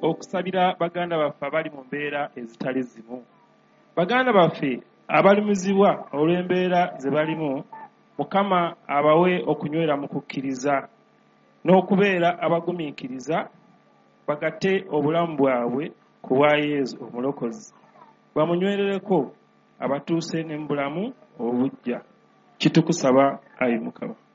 okusabira baganda baffe abali mu mbeera ezitali zimu. Baganda baffe abalumizibwa olw'embeera ze balimu, Mukama abawe okunywera mu kukkiriza n'okubeera abagumiikiriza, bagatte obulamu bwabwe ku bwa Yesu omulokozi, bamunywerereko abatuuse ne mu bulamu obujja. Kitukusaba, Ayi Mukama.